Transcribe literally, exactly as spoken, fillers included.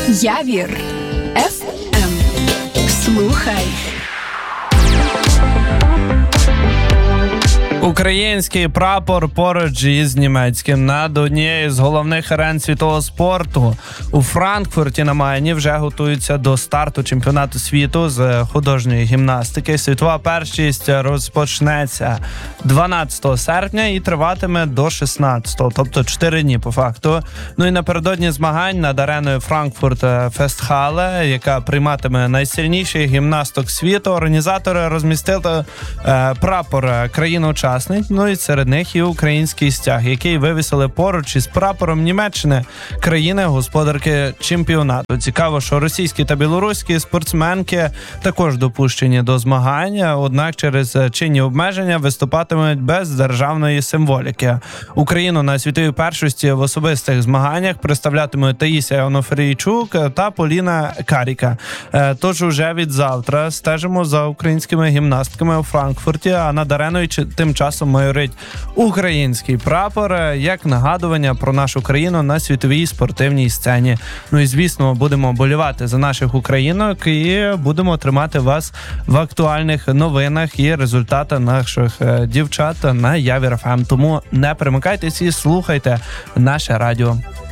Явір еф ем. Слухай. Український прапор поруч із німецьким над однією з головних арен світового спорту. У Франкфурті на Майні вже готуються до старту чемпіонату світу з художньої гімнастики. Світова першість розпочнеться дванадцятого серпня і триватиме до шістнадцятого, тобто чотири дні по факту. Ну і напередодні змагань над ареною Франкфурт Фестхале, яка прийматиме найсильніших гімнасток світу, організатори розмістили е, прапор країни-учасниць. Ну і серед них і український стяг, який вивісили поруч із прапором Німеччини, країни-господарки чемпіонату. Цікаво, що російські та білоруські спортсменки також допущені до змагань, однак через чинні обмеження виступатимуть без державної символіки. Україну на світовій першості в особистих змаганнях представлятимуть Таїсія Онофрійчук та Поліна Каріка. Тож уже від завтра стежимо за українськими гімнастками у Франкфурті, а над ареною тим часом майорить український прапор, як нагадування про нашу країну на світовій спортивній сцені. Ну і, звісно, будемо болівати за наших українок і будемо тримати вас в актуальних новинах і результатах наших дівчат на Явір еф ем. Тому не перемикайтесь і слухайте наше радіо.